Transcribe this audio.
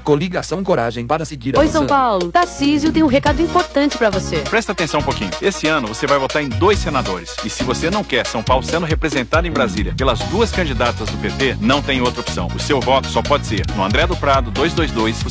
Coligação Coragem para seguir Oi, avançando. São Paulo. Tarcísio tem um recado importante pra você. Presta atenção um pouquinho. Esse ano você vai votar em 2 senadores. E se você não quer São Paulo sendo representado em Brasília pelas 2 candidatas do PT, não tem outra opção. O seu voto só pode ser no André do Prado 222, o